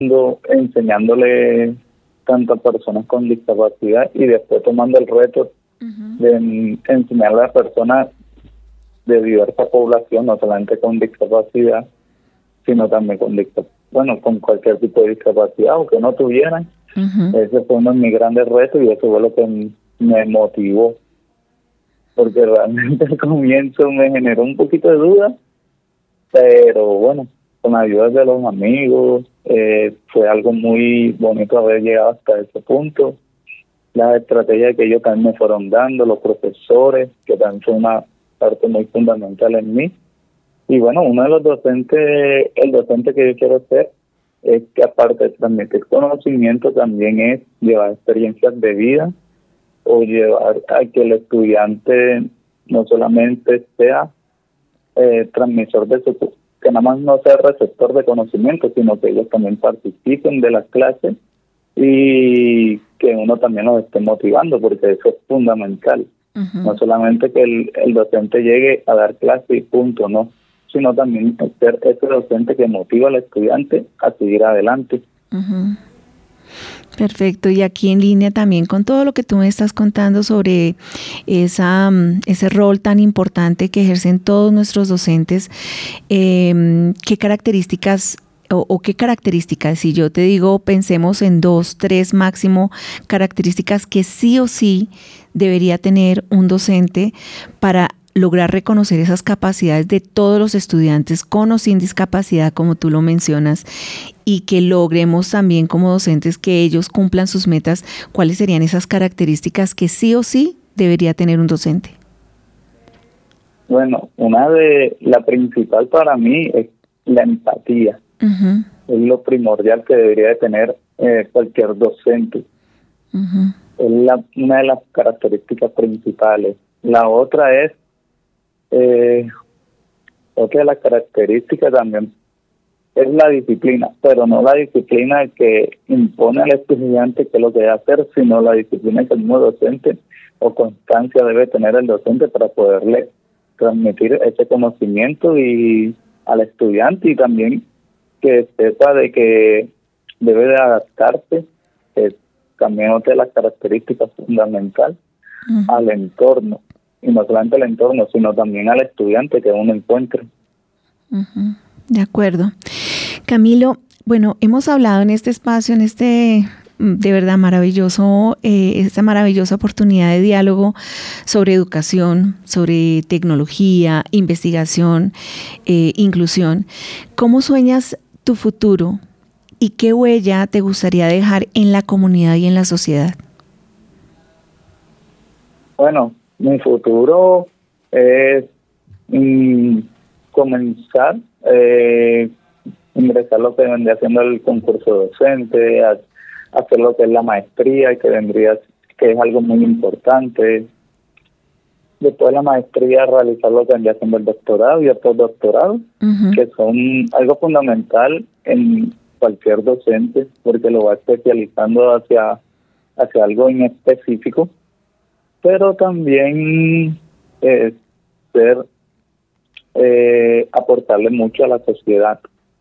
enseñándole tanto a personas con discapacidad y después tomando el reto de enseñarle a personas de diversa población, no solamente con discapacidad, sino también con cualquier tipo de discapacidad o que no tuvieran. Ese fue uno de mis grandes retos y eso fue lo que me motivó, porque realmente al comienzo me generó un poquito de duda, pero bueno, con la ayuda de los amigos, fue algo muy bonito haber llegado hasta ese punto. Las estrategias que ellos también me fueron dando, los profesores, que también fue una parte muy fundamental en mí. Y bueno, uno de los docentes, el docente que yo quiero ser, es que aparte de transmitir conocimiento, también es llevar experiencias de vida o llevar a que el estudiante no solamente sea transmisor de su, que nada más no sea receptor de conocimiento, sino que ellos también participen de las clases y que uno también los esté motivando, porque eso es fundamental. No solamente que el docente llegue a dar clase y punto, no, sino también ser ese docente que motiva al estudiante a seguir adelante. Perfecto, y aquí en línea también con todo lo que tú me estás contando sobre ese rol tan importante que ejercen todos nuestros docentes, ¿qué características o qué características, si yo te digo, pensemos en 2, 3 máximo características que sí o sí debería tener un docente para lograr reconocer esas capacidades de todos los estudiantes con o sin discapacidad, como tú lo mencionas, y que logremos también como docentes que ellos cumplan sus metas? ¿Cuáles serían esas características que sí o sí debería tener un docente? Bueno, la principal para mí es la empatía. Es lo primordial que debería de tener cualquier docente. Es una de las características principales. La otra es otra de las características también es la disciplina, pero no la disciplina que impone al estudiante que lo debe hacer, sino la disciplina que el mismo docente o constancia debe tener el docente para poderle transmitir ese conocimiento y al estudiante, y también que sepa de que debe de adaptarse, es también otra de las características fundamentales, al entorno. Y no solamente al entorno, sino también al estudiante que uno encuentre. De acuerdo. Camilo, bueno, hemos hablado en este espacio, de verdad maravilloso, esta maravillosa oportunidad de diálogo sobre educación, sobre tecnología, investigación, inclusión. ¿Cómo sueñas tu futuro y qué huella te gustaría dejar en la comunidad y en la sociedad? Bueno, mi futuro es comenzar, ingresar lo que vendría haciendo el concurso docente, hacer lo que es la maestría, que es algo muy importante. Después de la maestría, realizar lo que vendría haciendo el doctorado y el postdoctorado, que son algo fundamental en cualquier docente, porque lo va especializando hacia algo en específico, pero también aportarle mucho a la sociedad.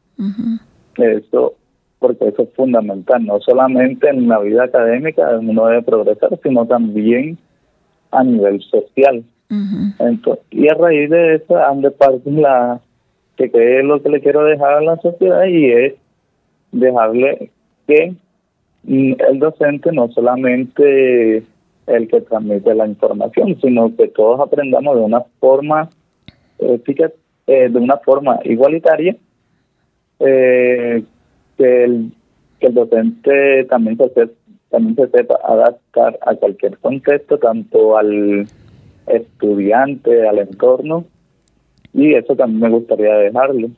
Porque eso es fundamental, no solamente en la vida académica uno debe progresar, sino también a nivel social. Entonces, y a raíz de eso, ande parte que es lo que le quiero dejar a la sociedad, y es dejarle que el docente no solamente el que transmite la información, sino que todos aprendamos de una forma de una forma igualitaria, que el docente también se sepa adaptar a cualquier contexto, tanto al estudiante, al entorno, y eso también me gustaría dejarlo.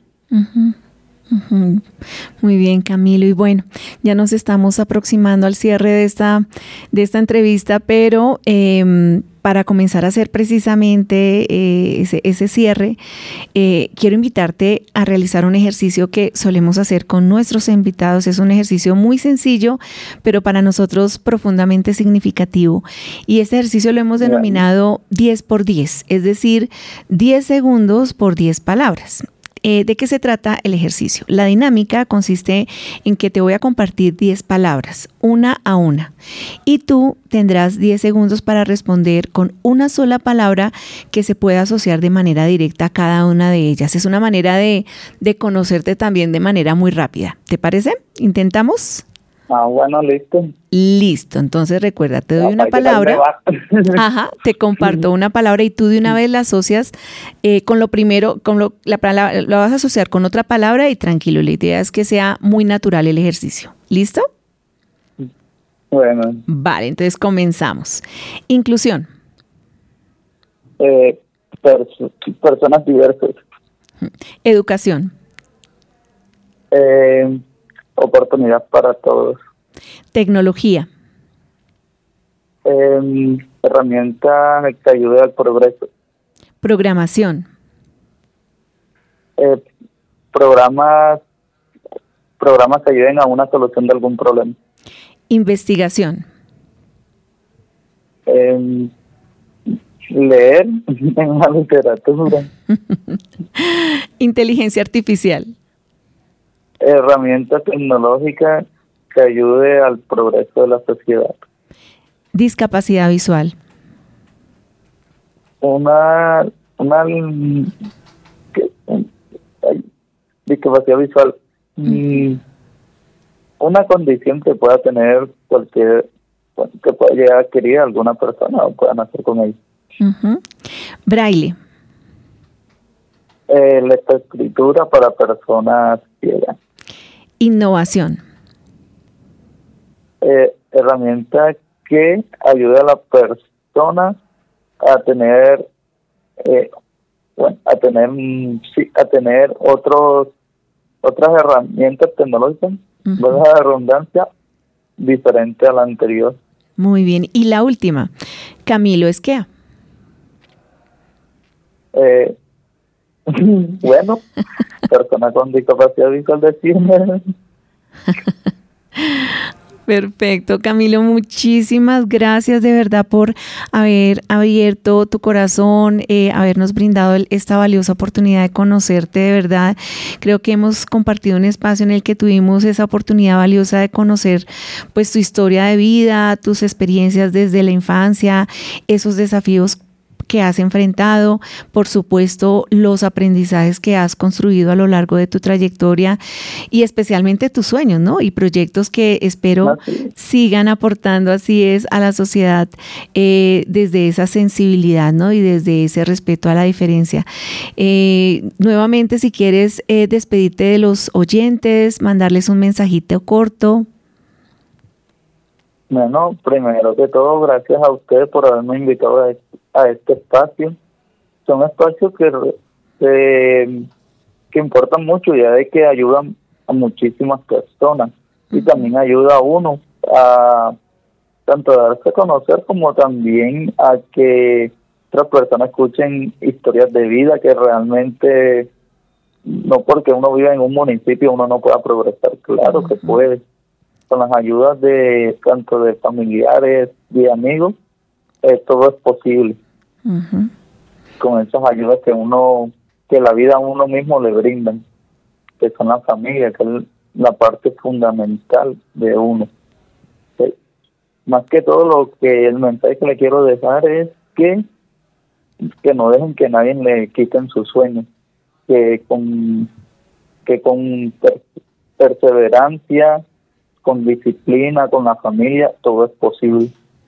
Muy bien, Camilo. Y bueno, ya nos estamos aproximando al cierre de esta entrevista, pero para comenzar a hacer precisamente ese cierre, quiero invitarte a realizar un ejercicio que solemos hacer con nuestros invitados. Es un ejercicio muy sencillo, pero para nosotros profundamente significativo. Y este ejercicio lo hemos denominado 10 por 10, es decir, 10 segundos por 10 palabras. ¿De qué se trata el ejercicio? La dinámica consiste en que te voy a compartir 10 palabras, una a una, y tú tendrás 10 segundos para responder con una sola palabra que se pueda asociar de manera directa a cada una de ellas. Es una manera de conocerte también de manera muy rápida. ¿Te parece? ¿Intentamos? Bueno, listo. Listo, entonces recuerda, te doy una palabra, te comparto una palabra y tú de una vez la asocias con lo primero, la palabra, lo vas a asociar con otra palabra y tranquilo, la idea es que sea muy natural el ejercicio. ¿Listo? Bueno. Vale, entonces comenzamos. Inclusión. Personas diversas. Educación. Oportunidad para todos. Tecnología. Herramienta que ayude al progreso. Programación. Programas que ayuden a una solución de algún problema. Investigación. Leer en la literatura. Inteligencia artificial. Herramienta tecnológica que ayude al progreso de la sociedad. Discapacidad visual. Discapacidad visual. Una condición que pueda tener que pueda llegar a adquirir alguna persona o pueda nacer con ella. Braille. Lectoescritura para personas ciegas. Innovación. Herramienta que ayude a la persona a tener otras herramientas tecnológicas, la redundancia, diferente a la anterior. Muy bien. Y la última, Camilo Esquea. Bueno, persona con discapacidad visual de cine. Perfecto, Camilo, muchísimas gracias de verdad por haber abierto tu corazón, habernos brindado esta valiosa oportunidad de conocerte de verdad. Creo que hemos compartido un espacio en el que tuvimos esa oportunidad valiosa de conocer pues tu historia de vida, tus experiencias desde la infancia, esos desafíos que has enfrentado, por supuesto, los aprendizajes que has construido a lo largo de tu trayectoria y especialmente tus sueños, ¿no? Y proyectos que espero sigan aportando, así es, a la sociedad desde esa sensibilidad, ¿no? Y desde ese respeto a la diferencia. Nuevamente, si quieres despedirte de los oyentes, mandarles un mensajito corto. Bueno, primero que todo, gracias a ustedes por haberme invitado a este espacio. Son espacios que importan mucho, ya de que ayudan a muchísimas personas y también ayuda a uno a tanto darse a conocer como también a que otras personas escuchen historias de vida que realmente no porque uno vive en un municipio uno no pueda progresar. Claro que puede. Con las ayudas de tanto de familiares y amigos, todo es posible. Con esas ayudas que la vida a uno mismo le brindan, que son la familia, que es la parte fundamental de uno. Más que todo, lo que el mensaje que le quiero dejar es que no dejen que nadie le quiten sus sueños, que con perseverancia, con disciplina, con la familia, todo es posible.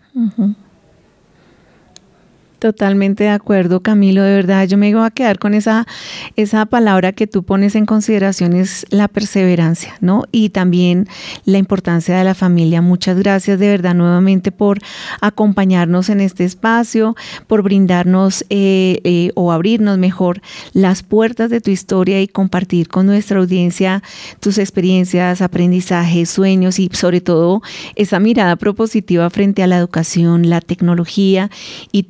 Totalmente de acuerdo, Camilo, de verdad, yo me iba a quedar con esa palabra que tú pones en consideración, es la perseverancia, ¿no? Y también la importancia de la familia. Muchas gracias de verdad nuevamente por acompañarnos en este espacio, por brindarnos o abrirnos mejor las puertas de tu historia y compartir con nuestra audiencia tus experiencias, aprendizajes, sueños y sobre todo esa mirada propositiva frente a la educación, la tecnología y todas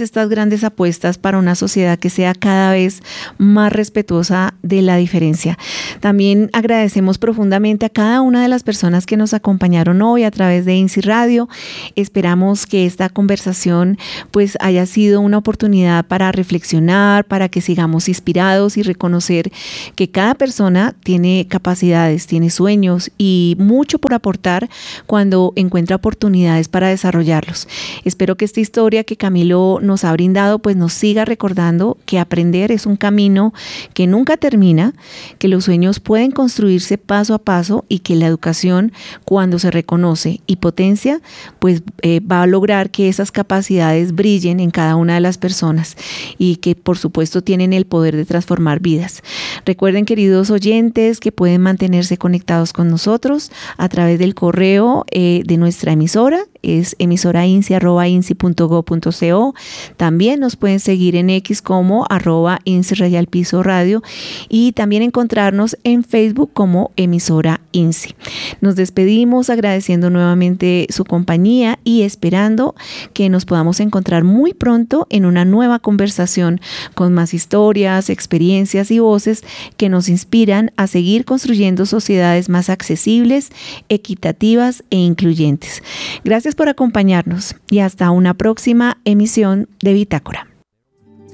estas grandes apuestas para una sociedad que sea cada vez más respetuosa de la diferencia. También agradecemos profundamente a cada una de las personas que nos acompañaron hoy a través de INSI Radio. Esperamos que esta conversación pues haya sido una oportunidad para reflexionar, para que sigamos inspirados y reconocer que cada persona tiene capacidades, tiene sueños y mucho por aportar cuando encuentra oportunidades para desarrollarlos. Espero que esta historia que Camilo nos ha brindado pues nos siga recordando que aprender es un camino que nunca termina, que los sueños pueden construirse paso a paso y que la educación, cuando se reconoce y potencia, pues va a lograr que esas capacidades brillen en cada una de las personas y que por supuesto tienen el poder de transformar vidas. Recuerden, queridos oyentes, que pueden mantenerse conectados con nosotros a través del correo de nuestra emisora, es emisorainci@inci.go.co. También nos pueden seguir en X como @INCI_radio y también encontrarnos en Facebook como emisora INCI. Nos despedimos agradeciendo nuevamente su compañía y esperando que nos podamos encontrar muy pronto en una nueva conversación con más historias, experiencias y voces que nos inspiran a seguir construyendo sociedades más accesibles, equitativas e incluyentes. Gracias por acompañarnos y hasta una próxima emisión de Bitácora.